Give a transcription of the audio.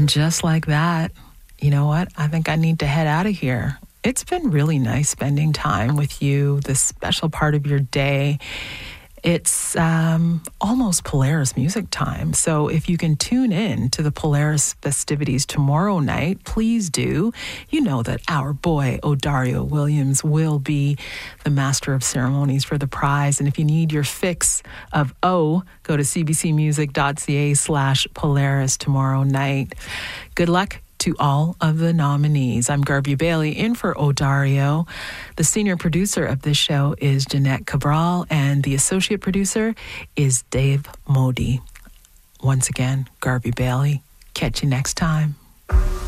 And just like that, you know what? I think I need to head out of here. It's been really nice spending time with you, this special part of your day. It's almost Polaris music time. So if you can tune in to the Polaris festivities tomorrow night, please do. You know that our boy, Odario Williams, will be the master of ceremonies for the prize. And if you need your fix of O, go to cbcmusic.ca/Polaris tomorrow night. Good luck to all of the nominees. I'm Garvey Bailey in for Odario. The senior producer of this show is Jeanette Cabral, and the associate producer is Dave Modi. Once again, Garvey Bailey. Catch you next time.